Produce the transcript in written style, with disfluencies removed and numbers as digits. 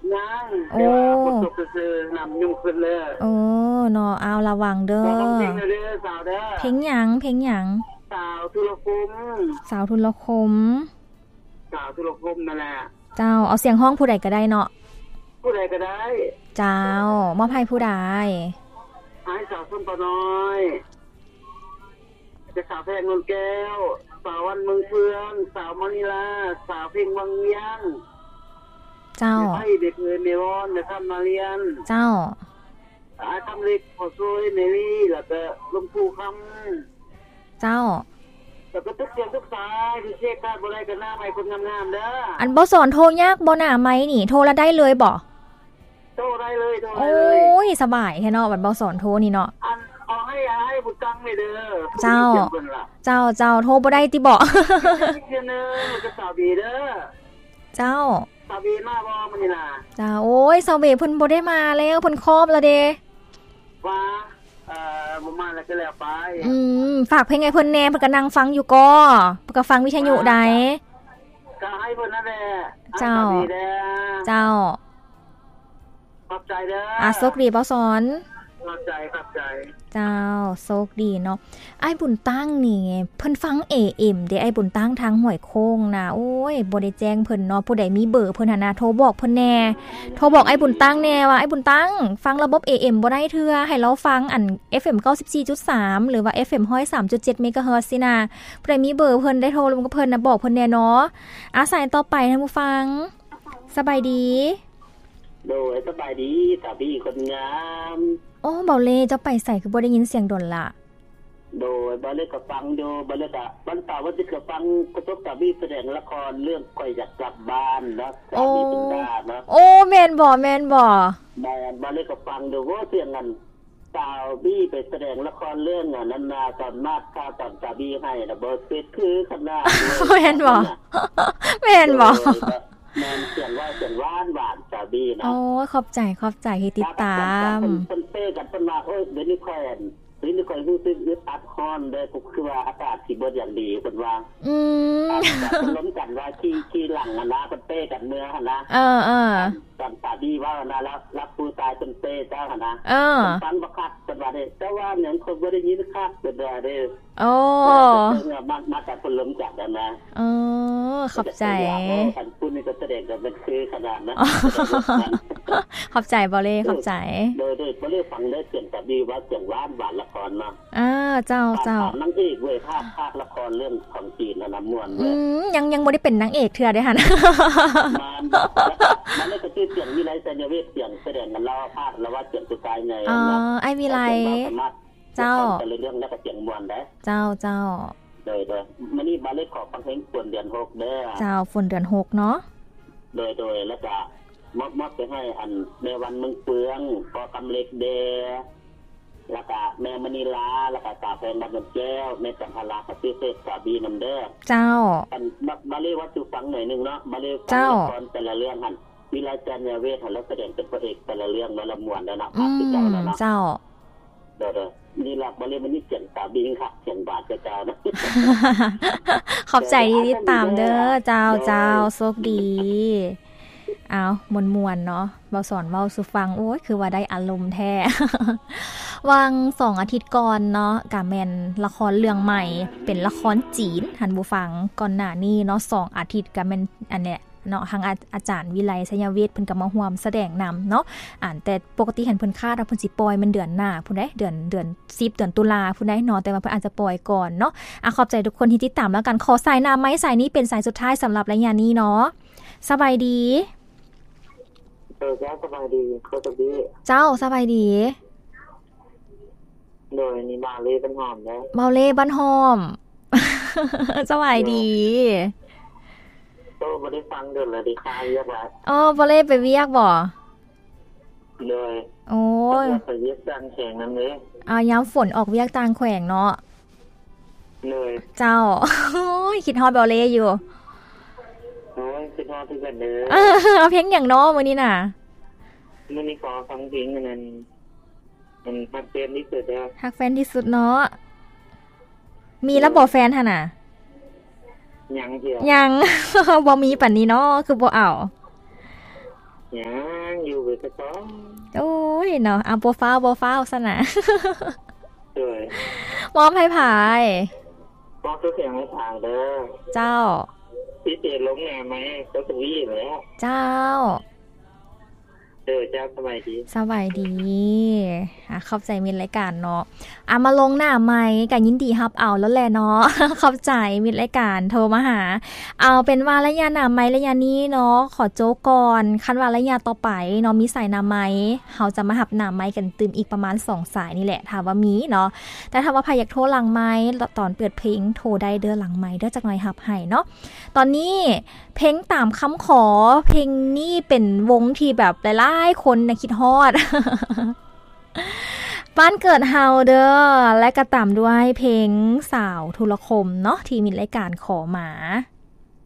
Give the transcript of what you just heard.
ยังเดี๋ยวฝนตกซื่อๆน้ำยุ่งขึ้นเลยโอ้เนาะเอาระวังเด้อเพลงเด้อสาวเด้อเพลงหยังสาวทุรคมสาวทุรคมนั่นแหละเจ้าเอาเสียงห้องผู้ใดก็ได้เนาะผู้ใดก็ได้เจ้ามอบให้ผู้ใดให้สาวส้มปน้อยจะสาวแพงนนแก้วสาววันเมืองเฟืองสาวมณีลาสาวเพ่งวังยังเจ้าให้เด็กเงินเนวอนจะทำมาเรียนเจ้าทำเล็กพอซวยเมลี่แล้วก็ลมภูคำเจ้าแล้วก็ทุกเสียงทุกสายที่เช็คการบริการหน้าใหม่คนงามๆเด้ออันบ่สอนโทรยากบ่หน้าไหมนี่โทรแล้วได้เลยบ่โทรได้เลยโอ้ยสบายแท้เนาะบัดบ่สอนโทรนี่เนาะเอาให้บุญตังเลยเด้อเจ้าโทรบ่ได้ติบ่เดี๋ยวนึงมันก็สาวบีเด้อเจ้าสาวบีมาบ่มื้อนี้น่ะจ้าโอ้ยสาวเบเพิ่นบ่ได้มาแล้วเพิ่นครอบแล้วเด้ว่าบ่มาแล้วก็แล้วไปฝากเพลงให้เพิ่นแน่เพิ่นก็นั่งฟังอยู่ก็เพิ่นก็ฟังวิทยุได้ก็ให้เพิ่นนั่นแหละเจ้าขอบใจเด้อโชคดีบ่สอนขอบใจเจ้าโชคดีเนาะไอ้บุญตั้งนี่เพิ่นฟัง AM เด้ไอ้บุญตั้งทางห้วยโค้งนะโอ้ยบ่ได้แจ้งเพิ่นเนาะผู้ใดมีเบอร์เพิ่นหั่นน่ะโทรบอกเพิ่นแน่โทรบอกไอ้บุญตั้งแน่ว่าไอ้บุญตั้งฟังระบบ AM บ่ได้เทื่อให้เราฟังอัน FM 94.3 หรือว่า FM 103.7 เมกะเฮิรตซ์สินะผู้ใดมีเบอร์เพิ่นได้โทรลงกับเพิ่นน่ะบอกเพิ่นแน่เนาะสายต่อไปท่านผู้ฟังสบายดีโดยสบายดีสามีคนงามโอ้เบาเล่เจ้าไปใส่คือบ่ได้ยินเสียงดนล่ะโดยบ่เล่ก็ฟังอยู่บ่เล่ก็วันเสาร์วันที่ก็ฟังกระทบสามีแสดงละครเรื่องก้อยอยากกลับบ้านนะสามีเป็นดาเนาะโอ้แม่นบ่บ่เล่ก็ฟังดูว่าเสียงนั้นสาวบี้ไปแสดงละครเรื่องนั้นนาตอนมาดค่าตอนสามีให้น่ะบ่เสร็จคือขนาดแม่นบ่แเสียงว่าเสียงหวานสามีนะโอ้ขอบใจที่ติดตามเพิ่นเป้กันเพิ่นมาโอ้ยเดี๋ยวนี้ค่อยรู้สึกอึดอัดร้อนได้คือว่าอากาศสิบ่อย่างดีเพิ่นว่าล้มกันว่าขี้หลังนะเพิ่นเป้กันเมื่อหั่นนะตอนสามีว่านะรับผู้ตายเพิ่นเป้เจ้าหั่นนะฟังบ่คักเพิ่นว่าได้แต่ว่าหยังคนบ่ได้ยินคักเพิ่นว่าได้โอ้มาจากคนล้มจักนั่นนะขอบใจคันพูดนี่ก็แสดงกันเป็นคือขนาดนั้นขอบใจบ่เล่ขอบใจโดยบ่เล่ฟังได้เสียงสามีว่าเสียงหวานละครมาเจ้านังเอกเว้ยภาคละครเรื่องของจีนนะม่วนเว้ยยังบ่ได้เป็นนางเอกเทื่อเด้หั่นมันเลยก็ชื่อเสียงวิไลสัญญเวทเสียงแสดงกันเล่าภาคแล้วว่าเสียงสุดท้ายไงไอ้วิไลเจ้าเรื่องแล้วก็เสียงม่วนได้เจ้าโดยมื้อนี้บ่เล่ขอฟังเพลงฝนเดือน6เด้อเจ้าฝนเดือน6เนาะโดยแล้วก็มอบไปให้อันแม่วันเมืองเฟืองพอกำเล็กเดแล้วก็แม่มณีลาแล้วก็ตาแฟนบันแก้วแม่จันทราปฏิเสธสาบีนำเด้อเจ้าอันมาเลวัดสุฟังหน่อยนึงเนาะมาเลฟังละครแต่ละเรื่องหั่นวิไลจันทร์เวทหั่นแล้วแสดงเป็นพระเอกแต่ละเรื่องละม่วนแล้วนะเจ้าเด้อนี่ล่ะมาเลมันนี่เสียงสาบีค่ะเสียงบาดเจ้านะขอบใจที่ตามเด้อเจ้าโชคดีเอามวนเนาะเบาสอนเบาสุฟังโอ้ยคือว่าได้อารมณ์แท้วาง2 อาทิตย์ก่อนเนาะกะแม่นละครเรื่องใหม่เป็นละครจีนหันผู้ฟังก่อนหน้านี้เนาะ2 อาทิตย์กะแม่นอันเนี้ยเนาะทางอาจารย์วิไลสัญญเวทเพิ่นก็มาร่วมแสดงนำเนาะแต่ปกติเห็นเพิ่นคาดว่าเพิ่นสิปล่อยมันเดือนหน้าพุ่นได้เดือน10เดือนตุลาพุ่นได้เนาะแต่ว่าเพิ่นอาจจะปล่อยก่อนเนาะขอบใจทุกคนที่ติดตามแล้วกันขอสายน้ำไม้สายนี้เป็นสายสุดท้ายสำหรับรายงานนี้เนาะสบายดีสบายดีเจ้าสบายดีโดยนี่มาเลยบ้านหอมนะเมาเล่บ้านหอมสบายดีโตบ่ได้ฟังเด้อเลยได้คายยักแล้วบ่เล่ไปเวียกบ่เลยโอ้ยไปเวียกต่างแขวงนั่นเลยยามฝนออกเวียกต่างแขวงเนาะเลยเจ้าโอ้ยคิดฮอดเบาเล่อยู่โอ้ยคิดฮอดคือกันเด้อเพลงหยังเนาะมื้อนี้น่ะมื้อนี้ขอฟังเพลงนั้นมันฮักแฟนที่สุดแล้วฮักแฟนที่สุดเนาะมีแล้วบ่แฟนหั่นน่ะยังเดียวยังบ่มีปานนี้เนาะคือบ่เอายังอยู่ไปสักก่อนโอ้ยเนาะบ่ฟ้าวซะนะเอ้ยมอบให้ผายมอบทุกอย่างให้ทางเด้อเจ้าพิเศษลงแหน่มั้ยก็สวีแล้วเจ้าเจ้าสบายดีเข้าใจมีรายการเนาะมาลงหน้าไม้ก็ยินดีรับเอาแล้วแหละเนาะเข้าใจมีรายการโทรมาหาเอาเป็นว่าระยะหน้าไม้ระยะนี้เนาะขอโจ๊กก่อนคันว่าระยะต่อไปเนาะมีสายหน้าไม้เฮาจะมารับหน้าไม้กันตื่มอีกประมาณ2สายนี่แหละถ้าว่ามีเนาะแต่ถ้าว่าใครอยากโทรหลังไม้ตอนเปิดเพลงโทรได้เด้อหลังไม้เด้อจักหน่อยรับให้เนาะตอนนี้เพลงตามคำขอเพลงนี้เป็นวงที่แบบหลายๆคนนะคิดฮอดบ้านเกิดเฮาเด้อและก็ตามด้วยเพลงสาวทุลคมเนาะที่มีรายการขอหมา